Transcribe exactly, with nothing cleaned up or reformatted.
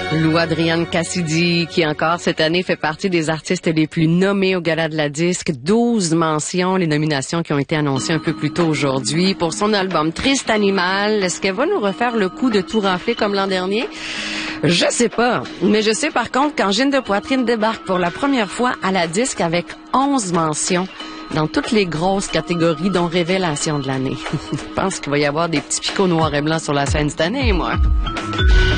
Lou Adrienne Cassidy, qui encore cette année fait partie des artistes les plus nommés au Gala de la Disque. douze mentions, les nominations qui ont été annoncées un peu plus tôt aujourd'hui pour son album Triste Animal. Est-ce qu'elle va nous refaire le coup de tout rafler comme l'an dernier? Je sais pas. Mais je sais par contre qu'Angine de Poitrine débarque pour la première fois à la Disque avec onze mentions dans toutes les grosses catégories, dont Révélation de l'année. Je pense qu'il va y avoir des petits picots noirs et blancs sur la scène cette année, moi.